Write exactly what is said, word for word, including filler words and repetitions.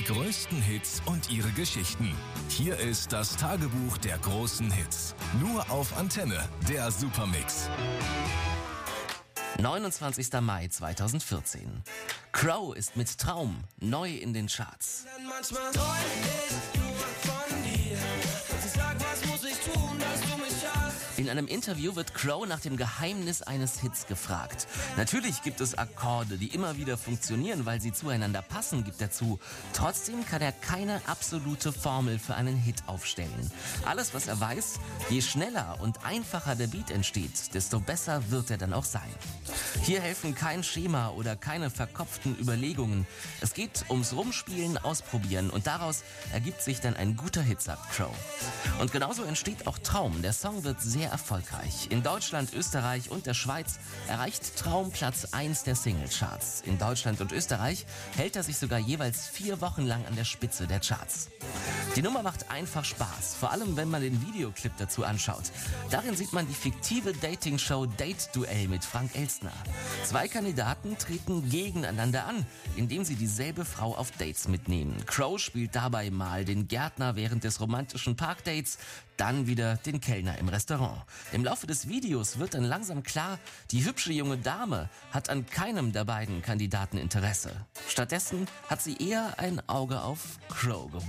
größten Hits und ihre Geschichten. Hier ist das Tagebuch der großen Hits. Nur auf Antenne, der Supermix. neunundzwanzigster Mai zweitausendvierzehn. Crow ist mit Traum neu in den Charts. Denn manchmal träum ich nur von dir. Ich sag, was muss ich tun, dass du mich hast? In einem Interview wird Crow nach dem Geheimnis eines Hits gefragt. Natürlich gibt es Akkorde, die immer wieder funktionieren, weil sie zueinander passen, gibt er zu. Trotzdem kann er keine absolute Formel für einen Hit aufstellen. Alles, was er weiß, je schneller und einfacher der Beat entsteht, desto besser wird er dann auch sein. Hier helfen kein Schema oder keine verkopften Überlegungen. Es geht ums Rumspielen, Ausprobieren und daraus ergibt sich dann ein guter Hit, sagt Crow. Und genauso entsteht auch Traum. Der Song wird sehr erfolgreich. In Deutschland, Österreich und der Schweiz erreicht Traum Platz eins der Singlecharts. In Deutschland und Österreich hält er sich sogar jeweils vier Wochen lang an der Spitze der Charts. Die Nummer macht einfach Spaß, vor allem wenn man den Videoclip dazu anschaut. Darin sieht man die fiktive Dating-Show Date Duell mit Frank Elstner. Zwei Kandidaten treten gegeneinander an, indem sie dieselbe Frau auf Dates mitnehmen. Crow spielt dabei mal den Gärtner während des romantischen Parkdates, dann wieder den Kellner im Restaurant. Im Laufe des Videos wird dann langsam klar, die hübsche junge Dame hat an keinem der beiden Kandidaten Interesse. Stattdessen hat sie eher ein Auge auf Crow geworfen.